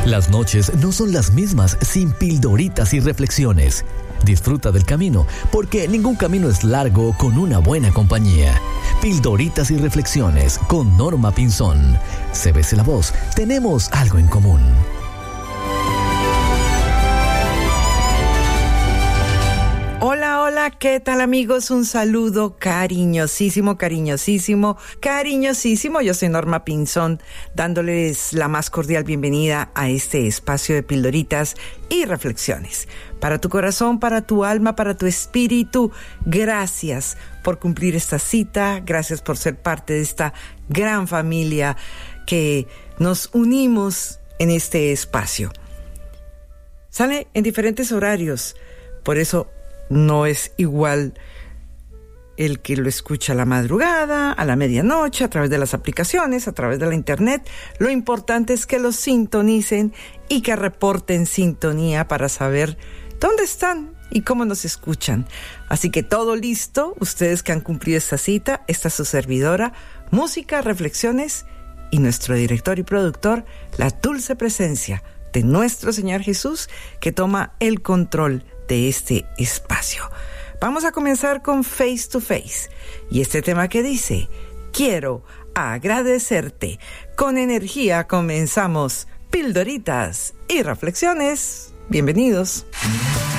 Las noches no son las mismas sin pildoritas y reflexiones. Disfruta del camino, porque ningún camino es largo con una buena compañía. Pildoritas y reflexiones con Norma Pinzón. CBC La Voz, tenemos algo en común. Hola, hola, ¿qué tal amigos? Un saludo cariñosísimo. Yo soy Norma Pinzón, dándoles la más cordial bienvenida a este espacio de pildoritas y reflexiones. Para tu corazón, para tu alma, para tu espíritu, gracias por cumplir esta cita, gracias por ser parte de esta gran familia que nos unimos en este espacio. Sale en diferentes horarios, por eso no es igual el que lo escucha a la madrugada, a la medianoche, a través de las aplicaciones, a través de la internet. Lo importante es que los sintonicen y que reporten sintonía para saber dónde están y cómo nos escuchan. Así que todo listo, ustedes que han cumplido esta cita, esta es su servidora, música, reflexiones y nuestro director y productor, la dulce presencia de nuestro Señor Jesús, que toma el control de este espacio. Vamos a comenzar con Face to Face y este tema que dice: quiero agradecerte. Con energía comenzamos pildoritas y reflexiones. Bienvenidos.